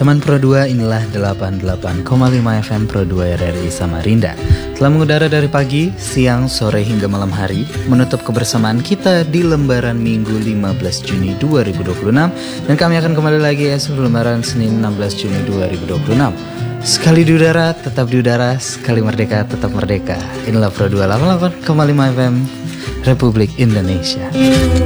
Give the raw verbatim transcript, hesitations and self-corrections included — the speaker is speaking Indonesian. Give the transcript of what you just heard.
Teman Pro dua, inilah delapan puluh delapan koma lima F M Pro dua R R I Samarinda. Telah mengudara dari pagi, siang, sore hingga malam hari, menutup kebersamaan kita di lembaran Minggu lima belas Juni dua ribu dua puluh enam. Dan kami akan kembali lagi esok lembaran Senin enam belas Juni dua ribu dua puluh enam. Sekali di udara, tetap di udara. Sekali merdeka, tetap merdeka. Inilah Pro dua delapan puluh delapan koma lima F M Republik Indonesia.